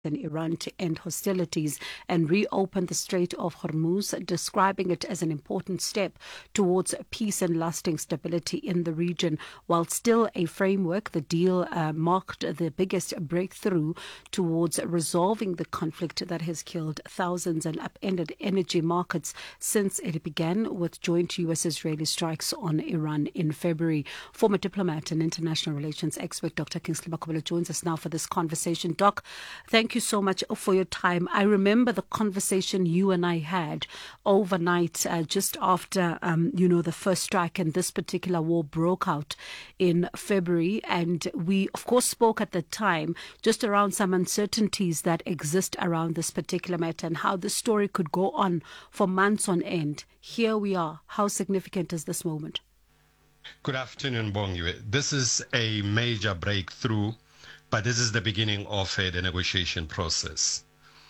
in Iran to end hostilities and reopen the Strait of Hormuz, describing it as an important step towards peace and lasting stability in the region. While still a framework, the deal marked the biggest breakthrough towards resolving the conflict that has killed thousands and upended energy markets since it began with joint U.S.-Israeli strikes on Iran in February. Former diplomat and international relations expert Dr. Kingsley Makobela joins us now for this conversation. Doc, thank you so much for your time. I remember the conversation you and I had overnight just after, the first strike and this particular war broke out in February. And we, of course, spoke at the time just around some uncertainties that exist around this particular matter and how this story could go on for months on end. Here we are. How significant is this moment? Good afternoon, Bongiwe. This is a major breakthrough, but this is the beginning of the negotiation process.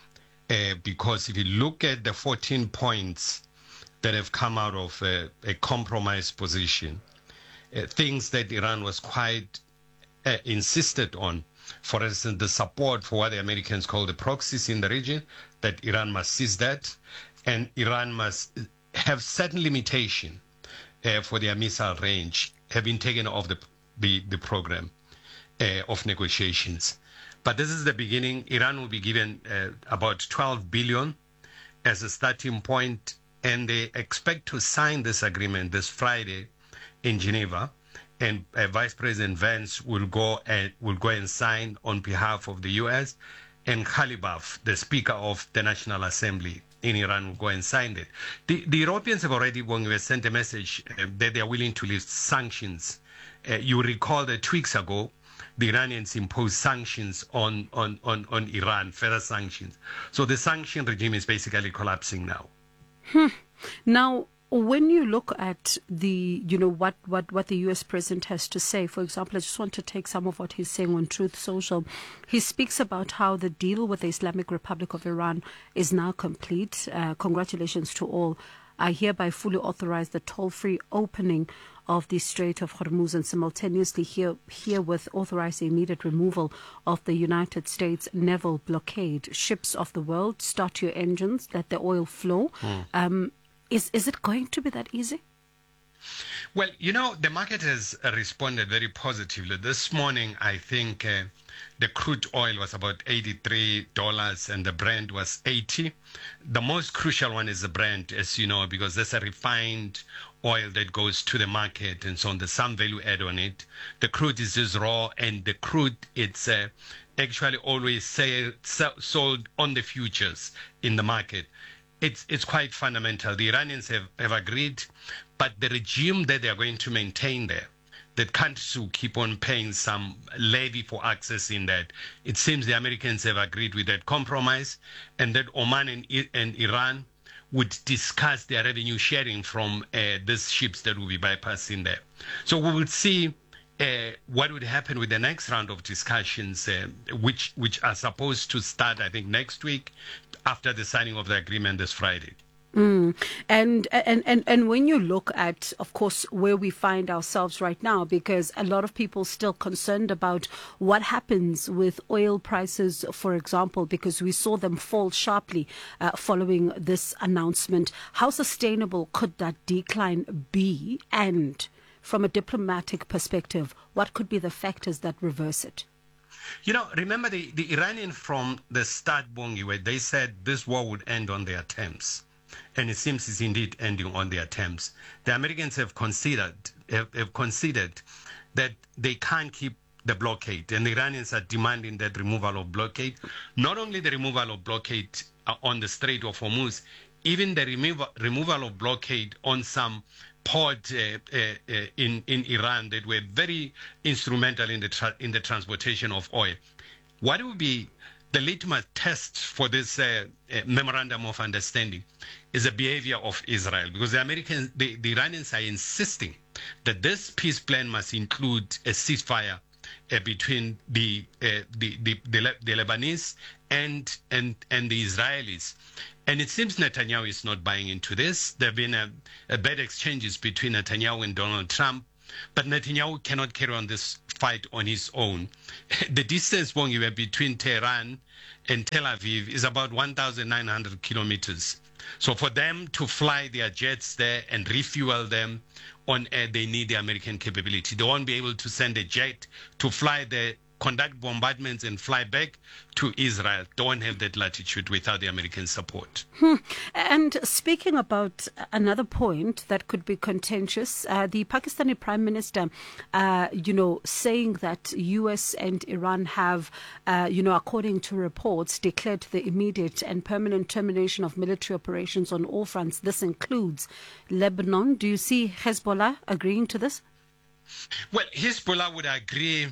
Because if you look at the 14 points that have come out of a compromise position, things that Iran was quite insisted on, for instance, the support for what the Americans call the proxies in the region, that Iran must cease that, and Iran must have certain limitation for their missile range, have been taken off the program of negotiations. But this is the beginning. Iran will be given about 12 billion as a starting point, and they expect to sign this agreement this Friday in Geneva. And Vice President Vance will go and sign on behalf of the U.S. And Khalibaf, the Speaker of the National Assembly in Iran, will go and sign it. The Europeans have already sent a message that they are willing to lift sanctions. You recall that 2 weeks ago, the Iranians imposed sanctions on Iran, further sanctions. So the sanction regime is basically collapsing now. Now, when you look at the, what the U.S. president has to say, for example, I just want to take some of what he's saying on Truth Social. He speaks about how the deal with the Islamic Republic of Iran is now complete. Congratulations to all. I hereby fully authorize the toll-free opening of the Strait of Hormuz and simultaneously herewith authorize the immediate removal of the United States naval blockade. Ships of the world, start your engines, let the oil flow. Is it going to be that easy? Well, the market has responded very positively. This morning, I think the crude oil was about $83 and the Brent was 80. The most crucial one is the Brent, as you know, because there's a refined oil that goes to the market and so on. There's some value add on it. The crude is just raw, and the crude, it's actually always sold on the futures in the market. It's quite fundamental. The Iranians have agreed, but the regime that they are going to maintain there, that countries will keep on paying some levy for access in that. It seems the Americans have agreed with that compromise, and that Oman and Iran would discuss their revenue sharing from these ships that will be bypassing there. So we will see what would happen with the next round of discussions, which are supposed to start, I think, next week after the signing of the agreement this Friday. And when you look at, of course, where we find ourselves right now, because a lot of people still concerned about what happens with oil prices, for example, because we saw them fall sharply following this announcement. How sustainable could that decline be? And from a diplomatic perspective, what could be the factors that reverse it? Remember the Iranian from the start, Bongi, where they said this war would end on their terms. And it seems it's indeed ending on their terms. The Americans have considered that they can't keep the blockade, and the Iranians are demanding that removal of blockade. Not only the removal of blockade on the Strait of Hormuz, even the removal of blockade on some port in Iran that were very instrumental in the transportation of oil. What will be the litmus test for this memorandum of understanding is the behavior of Israel, because the Iranians are insisting that this peace plan must include a ceasefire between the Lebanese and the Israelis. And it seems Netanyahu is not buying into this. There have been bad exchanges between Netanyahu and Donald Trump. But Netanyahu cannot carry on this fight on his own. The distance between Tehran and Tel Aviv is about 1,900 kilometers. So for them to fly their jets there and refuel them on air, they need the American capability. They won't be able to send a jet to fly there, conduct bombardments and fly back to Israel. Don't have that latitude without the American support. And speaking about another point that could be contentious, the Pakistani Prime Minister, saying that US and Iran have, according to reports, declared the immediate and permanent termination of military operations on all fronts. This includes Lebanon. Do you see Hezbollah agreeing to this? Well, Hezbollah would agree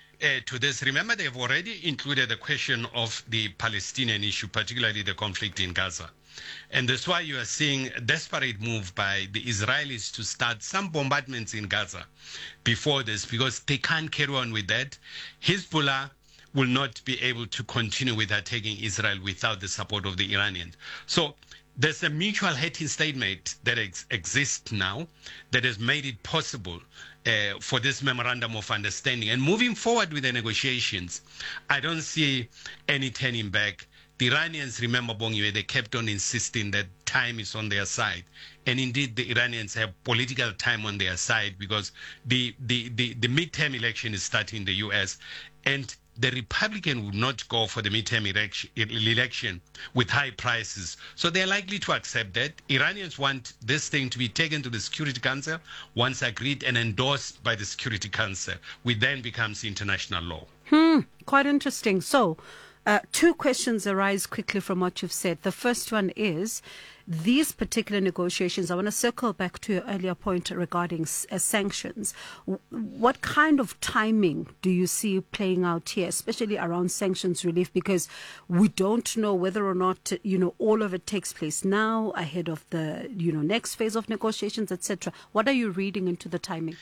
to this. Remember, they've already included the question of the Palestinian issue, particularly the conflict in Gaza. And that's why you are seeing a desperate move by the Israelis to start some bombardments in Gaza before this, because they can't carry on with that. Hezbollah will not be able to continue with attacking Israel without the support of the Iranians. So there's a mutual hating statement that exists now that has made it possible for this memorandum of understanding. And moving forward with the negotiations, I don't see any turning back. The Iranians, remember, Bongiwe, they kept on insisting that time is on their side. And indeed, the Iranians have political time on their side, because the midterm election is starting in the U.S., and the Republican would not go for the midterm election with high prices. So they're likely to accept that. Iranians want this thing to be taken to the Security Council. Once agreed and endorsed by the Security Council, which then becomes international law. Quite interesting. So, two questions arise quickly from what you've said. The first one is, these particular negotiations, I want to circle back to your earlier point regarding sanctions. What kind of timing do you see playing out here, especially around sanctions relief? Because we don't know whether or not, all of it takes place now, ahead of the, next phase of negotiations, etc. What are you reading into the timing?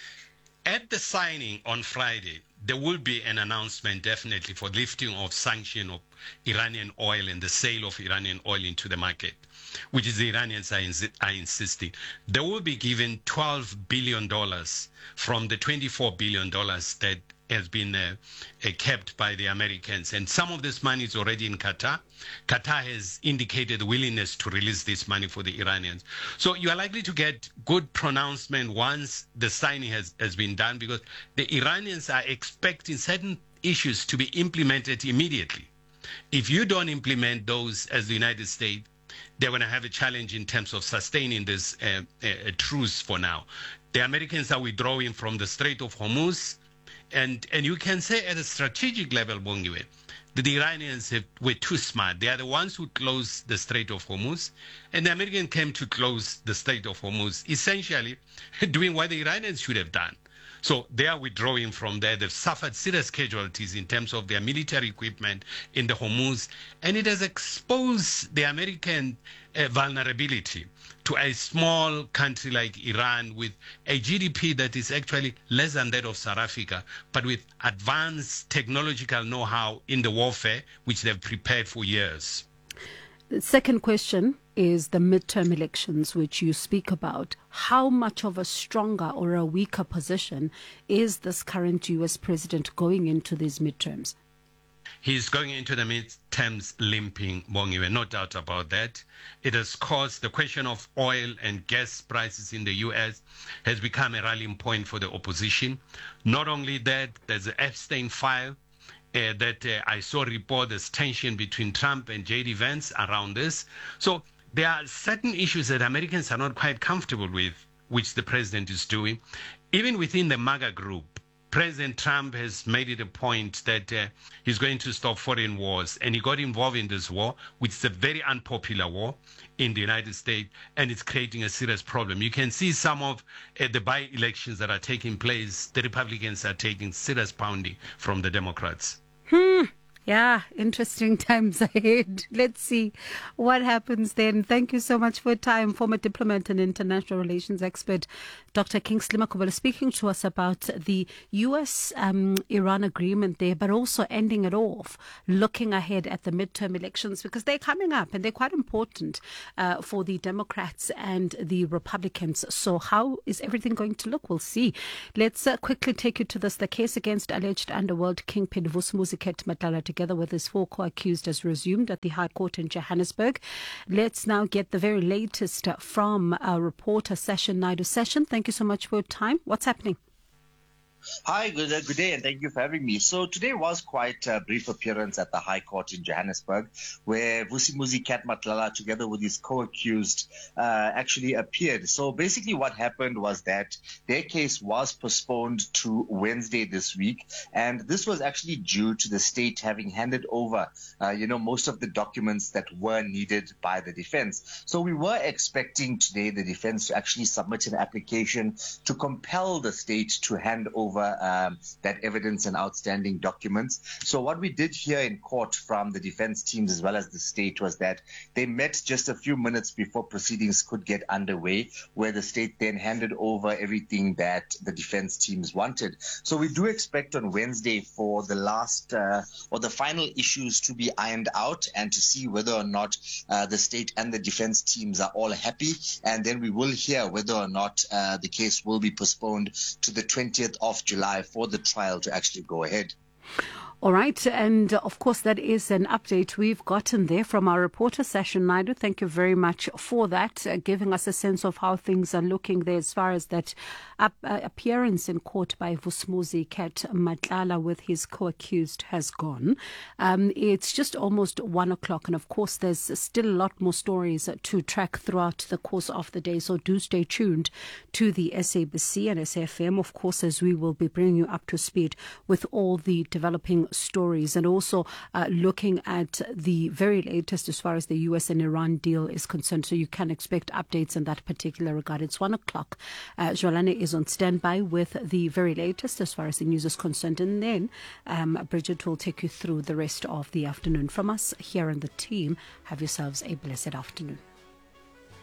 At the signing on Friday, there will be an announcement definitely for lifting of sanction of Iranian oil and the sale of Iranian oil into the market, which is the Iranians are insisting. They will be given $12 billion from the $24 billion that has been kept by the Americans. And some of this money is already in Qatar. Qatar has indicated willingness to release this money for the Iranians. So you are likely to get good pronouncement once the signing has been done, because the Iranians are expecting certain issues to be implemented immediately. If you don't implement those as the United States, they're going to have a challenge in terms of sustaining this truce for now. The Americans are withdrawing from the Strait of Hormuz. And you can say at a strategic level, Bongiwe, that the Iranians were too smart. They are the ones who closed the Strait of Hormuz, and the Americans came to close the Strait of Hormuz, essentially doing what the Iranians should have done. So they are withdrawing from there. They've suffered serious casualties in terms of their military equipment in the Hormuz, and it has exposed the American vulnerability to a small country like Iran with a GDP that is actually less than that of South Africa, but with advanced technological know-how in the warfare, which they've prepared for years. The second question is the midterm elections, which you speak about. How much of a stronger or a weaker position is this current U.S. president going into these midterms? He's going into the midterms limping, Bongiwe, no doubt about that. It has caused the question of oil and gas prices in the U.S. has become a rallying point for the opposition. Not only that, there's the Epstein file that I saw report there's tension between Trump and J.D. Vance around this. So there are certain issues that Americans are not quite comfortable with, which the president is doing. Even within the MAGA group, President Trump has made it a point that he's going to stop foreign wars, and he got involved in this war, which is a very unpopular war in the United States, and it's creating a serious problem. You can see some of the by-elections that are taking place. The Republicans are taking serious pounding from the Democrats. Yeah, interesting times ahead. Let's see what happens then. Thank you so much for your time. Former diplomat and international relations expert, Dr. Kingsley Makubele, speaking to us about the U.S.-Iran agreement there, but also ending it off, looking ahead at the midterm elections, because they're coming up and they're quite important for the Democrats and the Republicans. So how is everything going to look? We'll see. Let's quickly take you to this. The case against alleged underworld kingpin Vusumuzi Matlala, together with his 4 co-accused, has resumed at the High Court in Johannesburg. Let's now get the very latest from our reporter, Session Naidu. Session, thank you so much for your time. What's happening? Hi, good day, and thank you for having me. So today was quite a brief appearance at the High Court in Johannesburg, where Vusumuzi Matlala, together with his co-accused, actually appeared. So basically what happened was that their case was postponed to Wednesday this week, and this was actually due to the state having handed over, most of the documents that were needed by the defense. So we were expecting today the defense to actually submit an application to compel the state to hand over that evidence and outstanding documents. So what we did here in court from the defense teams as well as the state was that they met just a few minutes before proceedings could get underway, where the state then handed over everything that the defense teams wanted. So we do expect on Wednesday for the last or the final issues to be ironed out and to see whether or not the state and the defense teams are all happy. And then we will hear whether or not the case will be postponed to the 20th of July for the trial to actually go ahead. All right. And of course, that is an update we've gotten there from our reporter, Session Naidu. Thank you very much for that, giving us a sense of how things are looking there as far as that appearance in court by Vusumuzi Matlala with his co-accused has gone. It's just almost 1 o'clock. And of course, there's still a lot more stories to track throughout the course of the day. So do stay tuned to the SABC and SAFM, of course, as we will be bringing you up to speed with all the developing stories, and also looking at the very latest as far as the US and Iran deal is concerned. So you can expect updates in that particular regard. It's 1 o'clock. Jolane is on standby with the very latest as far as the news is concerned. And then Bridget will take you through the rest of the afternoon. From us here in the team, have yourselves a blessed afternoon.